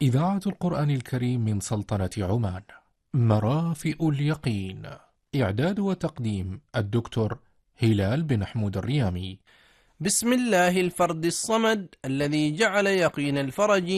إذاعة القرآن الكريم من سلطنة عمان. مرافئ اليقين. إعداد وتقديم الدكتور هلال بن حمود الريامي. بسم الله الفرد الصمد الذي جعل يقين الفرج